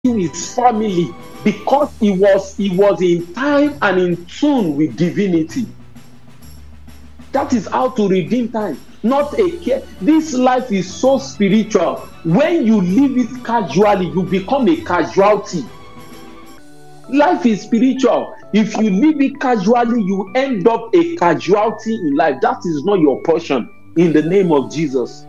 to his family because he was in time and in tune with divinity. That is how to redeem time. Not a care. This life is so spiritual. When you live it casually, you become a casualty. Life is spiritual. If you live it casually, you end up a casualty in life. That is not your portion in the name of Jesus.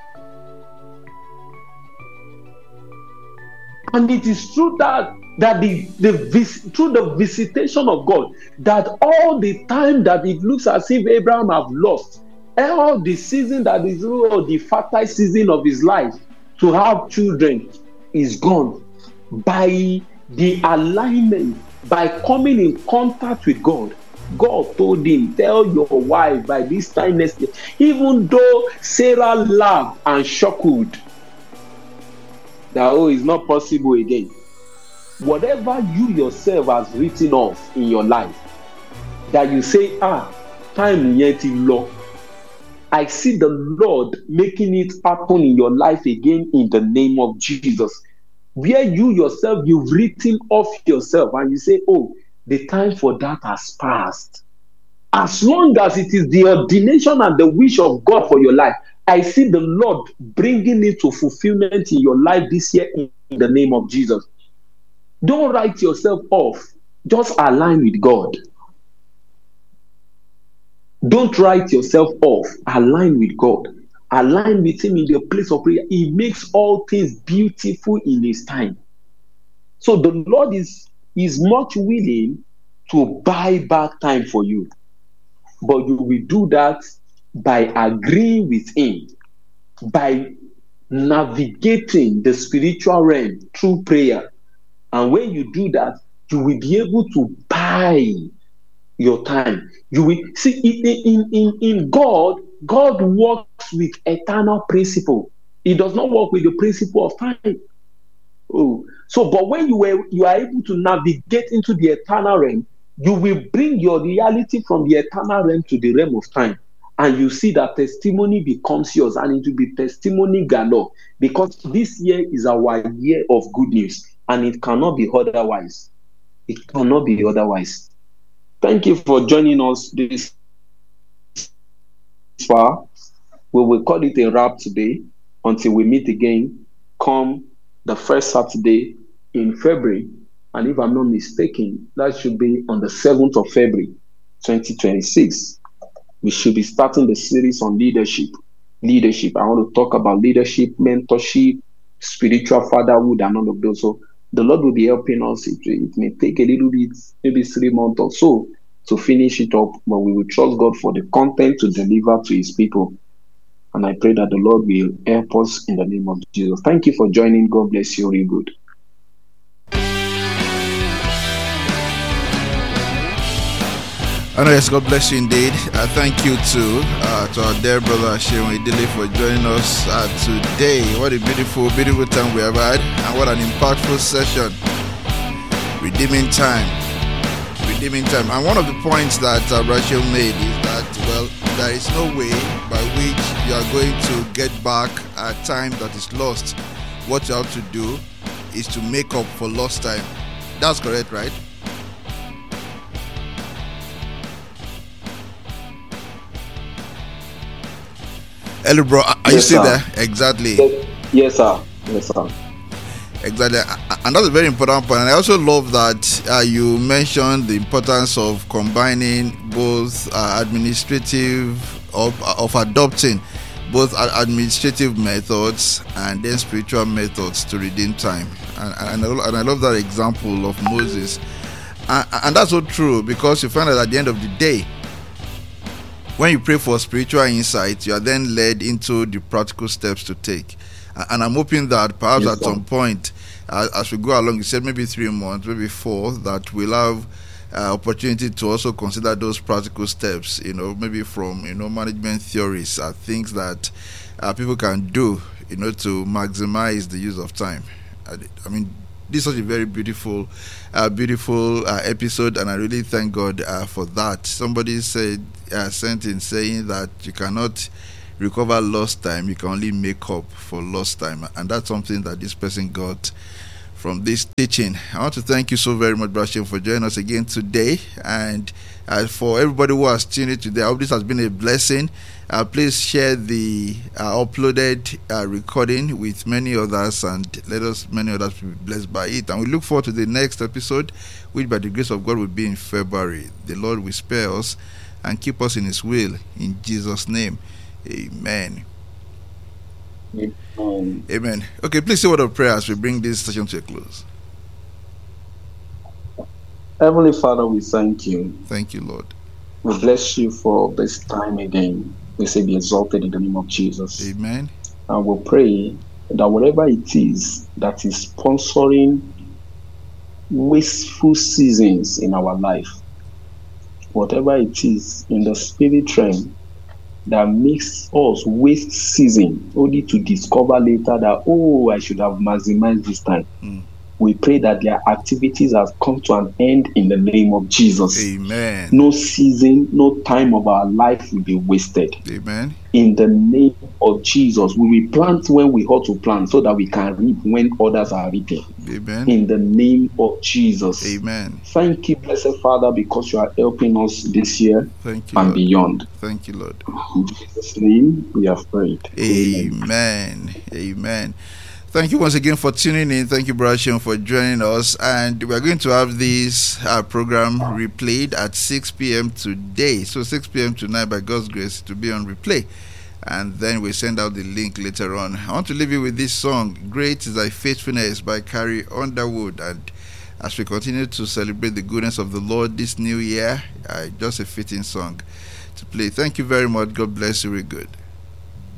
And it is true that through the visitation of God, that all the time that it looks as if Abraham have lost, all the season that is the fertile season of his life to have children is gone by the alignment, by coming in contact with God. God told him, tell your wife by this time next year. Even though Sarah laughed and chuckled that, it's not possible again. Whatever you yourself has written off in your life, that you say, time yet low. I see the Lord making it happen in your life again in the name of Jesus. Where you yourself, you've written off yourself and you say, the time for that has passed. As long as it is the ordination and the wish of God for your life, I see the Lord bringing it to fulfillment in your life this year in the name of Jesus. Don't write yourself off. Just align with God. Don't write yourself off. Align with God. Align with Him in the place of prayer. He makes all things beautiful in His time. So the Lord is much willing to buy back time for you. But you will do that by agreeing with Him, by navigating the spiritual realm through prayer. And when you do that, you will be able to buy your time. You will see in God works with eternal principle. He does not work with the principle of time. But when you are able to navigate into the eternal realm, you will bring your reality from the eternal realm to the realm of time. And you see that testimony becomes yours, and it will be testimony galore, because this year is our year of good news, and it cannot be otherwise. It cannot be otherwise. Thank you for joining us this far. We will call it a wrap today until we meet again come the first Saturday in February. And if I'm not mistaken, that should be on the 7th of February, 2026. We should be starting the series on leadership. I want to talk about leadership, mentorship, spiritual fatherhood, and all of those. So the Lord will be helping us. It may take a little bit, maybe 3 months or so to finish it up, but we will trust God for the content to deliver to His people. And I pray that the Lord will help us in the name of Jesus. Thank you for joining. God bless you. Real good. Yes, God bless you indeed. Thank you to our dear brother Sheon Idile for joining us today. What a beautiful time we have had, and what an impactful session. Redeeming time. And one of the points that Rachel made is that, there is no way by which you are going to get back time that is lost. What you have to do is to make up for lost time. That's correct, right? Hello, bro. Are you still there? Exactly. Yes, sir. Exactly. And that's a very important point. And I also love that you mentioned the importance of combining both administrative, of adopting both administrative methods and then spiritual methods to redeem time. And I love that example of Moses. And that's so true, because you find that at the end of the day, when you pray for spiritual insight, you are then led into the practical steps to take. And I'm hoping that perhaps at some point, as we go along, you said maybe 3 months, maybe 4, that we'll have opportunity to also consider those practical steps, maybe from, management theories, things that people can do, to maximize the use of time. I mean, this is such a very beautiful episode, and I really thank God for that. Somebody sent in saying that you cannot recover lost time, you can only make up for lost time, and that's something that this person got from this teaching. I want to thank you so very much, Brashem, for joining us again today. And for everybody who has tuned in today, I hope this has been a blessing. Please share the uploaded recording with many others, and let us many others be blessed by it. And we look forward to the next episode, which by the grace of God will be in February. The Lord will spare us and keep us in His will. In Jesus' name, amen. Amen. Okay, please say a word of prayer as we bring this session to a close. Heavenly Father, we thank you. Thank you, Lord. We bless you for this time again. We say be exalted in the name of Jesus. Amen. And we'll pray that whatever it is that is sponsoring wasteful seasons in our life, whatever it is in the spirit realm that makes us waste season only to discover later that, oh, I should have maximized this time. We pray that their activities have come to an end in the name of Jesus. Amen. No season, no time of our life will be wasted. Amen. In the name of Jesus, we will plant when we ought to plant so that we can reap when others are reaping. Amen. In the name of Jesus. Amen. Thank you, blessed Father, because you are helping us this year. Thank you, and Lord. Beyond. Thank you, Lord. In Jesus' name, we have prayed. Amen. Amen. Thank you once again for tuning in. Thank you, Brashem, for joining us. And we are going to have this program replayed at 6 p.m. today. So 6 p.m. tonight, by God's grace, to be on replay. And then we'll send out the link later on. I want to leave you with this song, Great is Thy Faithfulness, by Carrie Underwood. And as we continue to celebrate the goodness of the Lord this new year, just a fitting song to play. Thank you very much. God bless you. We're good.